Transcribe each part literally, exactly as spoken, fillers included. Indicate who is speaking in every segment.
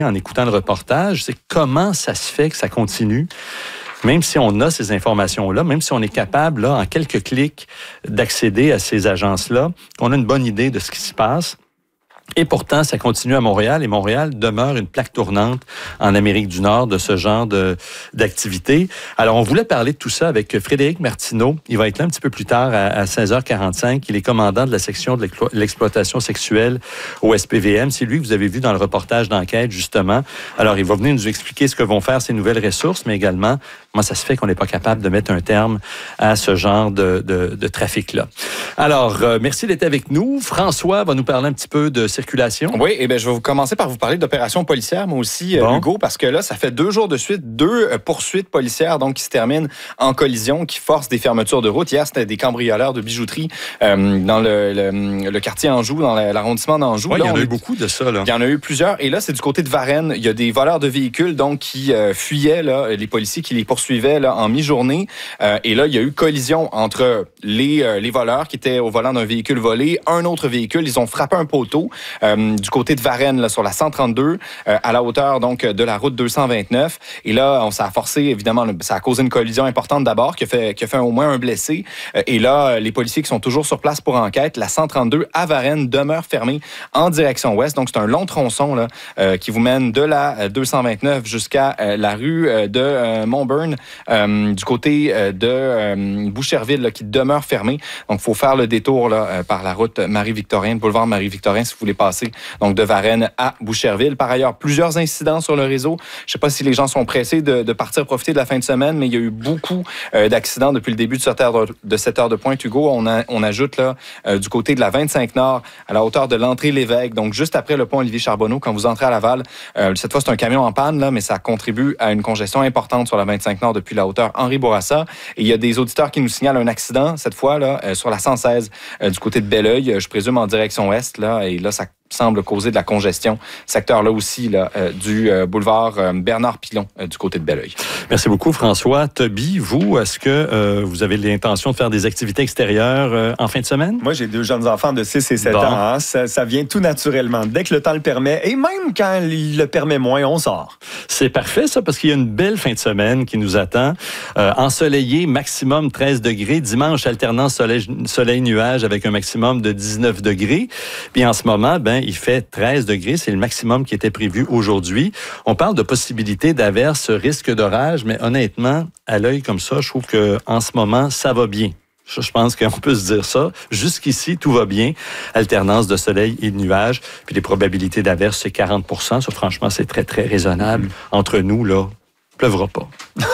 Speaker 1: en écoutant le reportage, c'est comment ça se fait que ça continue. Même si on a ces informations-là, même si on est capable, là, en quelques clics, d'accéder à ces agences-là, qu'on a une bonne idée de ce qui se passe. Et pourtant, ça continue à Montréal et Montréal demeure une plaque tournante en Amérique du Nord de ce genre de, d'activité. Alors, on voulait parler de tout ça avec Frédéric Martineau. Il va être là un petit peu plus tard à, à seize heures quarante-cinq. Il est commandant de la section de l'exploitation sexuelle au S P V M. C'est lui que vous avez vu dans le reportage d'enquête, justement. Alors, il va venir nous expliquer ce que vont faire ces nouvelles ressources, mais également comment ça se fait qu'on n'est pas capable de mettre un terme à ce genre de, de, de trafic-là. Alors, euh, merci d'être avec nous. François va nous parler un petit peu de circulation.
Speaker 2: Oui, et bien, je vais vous commencer par vous parler d'opérations policières, moi aussi, bon. Hugo, parce que là, ça fait deux jours de suite, deux poursuites policières donc qui se terminent en collision, qui forcent des fermetures de route. Hier, c'était des cambrioleurs de bijouterie euh, dans le, le, le quartier Anjou, dans l'arrondissement d'Anjou.
Speaker 1: Oui, il y en a eu
Speaker 2: est...
Speaker 1: beaucoup de ça. Là.
Speaker 2: Il y en a eu plusieurs. Et là, c'est du côté de Varennes. Il y a des voleurs de véhicules donc qui euh, fuyaient, là, les policiers qui les poursuivaient là, en mi-journée. Euh, et là, il y a eu collision entre les, euh, les voleurs qui étaient au volant d'un véhicule volé, un autre véhicule. Ils ont frappé un poteau euh, du côté de Varennes, là, sur la cent trente-deux, euh, à la hauteur donc de la route deux cent vingt-neuf. Et là, on, ça a forcé, évidemment, ça a causé une collision importante d'abord qui a fait, qui a fait au moins un blessé. Euh, et là, les policiers qui sont toujours sur place pour enquête, la cent trente-deux à Varennes demeure fermée en direction ouest. Donc, c'est un long tronçon là, euh, qui vous mène de la deux cent vingt-neuf jusqu'à euh, la rue euh, de euh, Montburn, euh, du côté euh, de euh, Boucherville, là, qui demeure fermée. Donc, il faut faire le détour là, euh, par la route Marie-Victorin, le boulevard Marie-Victorin, si vous voulez passer donc de Varennes à Boucherville. Par ailleurs, plusieurs incidents sur le réseau. Je ne sais pas si les gens sont pressés de, de partir profiter de la fin de semaine, mais il y a eu beaucoup euh, d'accidents depuis le début de cette heure de, de, cette heure de pointe, Hugo. On, a, on ajoute là, euh, du côté de la vingt-cinq Nord, à la hauteur de l'entrée Lévesque, donc juste après le pont Olivier-Charbonneau, quand vous entrez à Laval. Euh, cette fois, c'est un camion en panne, là, mais ça contribue à une congestion importante sur la vingt-cinq Nord depuis la hauteur Henri-Bourassa. Et il y a des auditeurs qui nous signalent un accident, cette fois, là, euh, sur la cent seize, euh, du côté de Belleuil, je présume en direction ouest, là, et là, ça semble causer de la congestion. Secteur-là aussi, là, euh, du euh, boulevard euh, Bernard-Pilon, euh, du côté de Belleuil.
Speaker 1: Merci beaucoup, François. Toby, vous, est-ce que euh, vous avez l'intention de faire des activités extérieures euh, en fin de semaine?
Speaker 3: Moi, j'ai deux jeunes enfants de six et sept
Speaker 1: bon.
Speaker 3: ans. Hein. Ça, ça vient tout naturellement. Dès que le temps le permet, et même quand il le permet moins, on sort.
Speaker 1: C'est parfait, ça, parce qu'il y a une belle fin de semaine qui nous attend. Euh, ensoleillé, maximum treize degrés. Dimanche, alternance soleil-nuage soleil, avec un maximum de dix-neuf degrés. Puis en ce moment, ben, il fait treize degrés. C'est le maximum qui était prévu aujourd'hui. On parle de possibilité d'averse, risque d'orage, mais honnêtement, à l'œil comme ça, je trouve qu'en ce moment, ça va bien. Je pense qu'on peut se dire ça. Jusqu'ici, tout va bien. Alternance de soleil et de nuages. Puis les probabilités d'averse, c'est quarante pour cent. Ça, franchement, c'est très, très raisonnable. Mmh. Entre nous, là, pleuvra pas.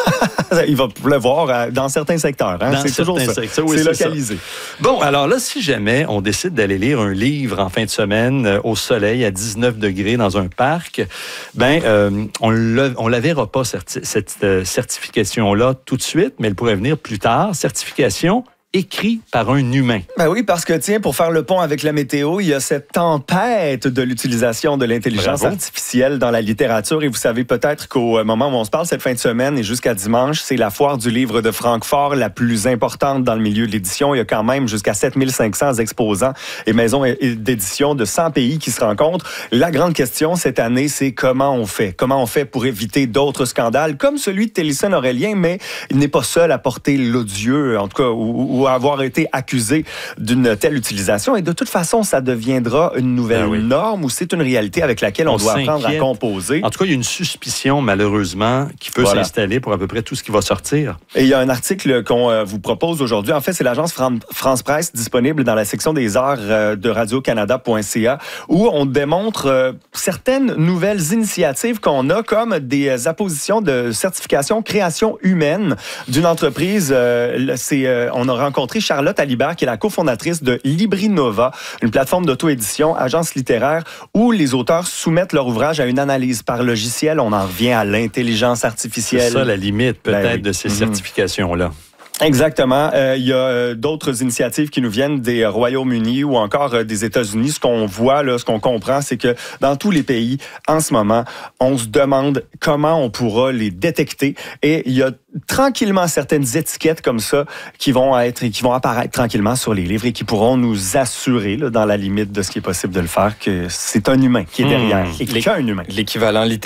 Speaker 3: Il va pleuvoir dans certains secteurs. Hein? C'est toujours ça. Secteurs, oui, c'est, c'est localisé. Ça.
Speaker 1: Bon, alors là, si jamais on décide d'aller lire un livre en fin de semaine euh, au soleil à dix-neuf degrés dans un parc, ben euh, on ne la verra pas, certi- cette euh, certification-là, tout de suite, mais elle pourrait venir plus tard. Certification écrit par un humain.
Speaker 3: Ben oui, parce que, tiens, pour faire le pont avec la météo, il y a cette tempête de l'utilisation de l'intelligence Bravo. artificielle dans la littérature. Et vous savez peut-être qu'au moment où on se parle cette fin de semaine et jusqu'à dimanche, c'est la foire du livre de Francfort la plus importante dans le milieu de l'édition. Il y a quand même jusqu'à sept mille cinq cents exposants et maisons d'édition de cent pays qui se rencontrent. La grande question cette année, c'est comment on fait? Comment on fait pour éviter d'autres scandales comme celui de Télésphone Aurélien, mais il n'est pas seul à porter l'odieux, en tout cas, ou, ou à avoir été accusé d'une telle utilisation. Et de toute façon, ça deviendra une nouvelle ah oui. norme ou c'est une réalité avec laquelle on, on doit s'inquiète. apprendre à composer.
Speaker 1: En tout cas, il y a une suspicion, malheureusement, qui peut voilà. s'installer pour à peu près tout ce qui va sortir.
Speaker 3: Et il y a un article qu'on euh, vous propose aujourd'hui. En fait, c'est l'agence Fran- France Presse disponible dans la section des arts euh, de radio canada point c a où on démontre euh, certaines nouvelles initiatives qu'on a comme des euh, appositions de certification création humaine d'une entreprise. Euh, c'est, euh, on a rencontré Charlotte Alibert, qui est la cofondatrice de Librinova, une plateforme d'auto-édition, agence littéraire, où les auteurs soumettent leur ouvrage à une analyse par logiciel. On en revient à l'intelligence artificielle.
Speaker 1: C'est ça la limite, peut-être, ben oui. de ces mm-hmm. certifications-là.
Speaker 3: Exactement. Euh, il y a euh, d'autres initiatives qui nous viennent des Royaumes-Unis ou encore euh, des États-Unis. Ce qu'on voit, là, ce qu'on comprend, c'est que dans tous les pays, en ce moment, on se demande comment on pourra les détecter. Et il y a tranquillement certaines étiquettes comme ça qui vont être et qui vont apparaître tranquillement sur les livres et qui pourront nous assurer, là, dans la limite de ce qui est possible de le faire, que c'est un humain qui est derrière
Speaker 2: Mmh.
Speaker 3: et qu'un humain.
Speaker 2: L'équivalent littéraire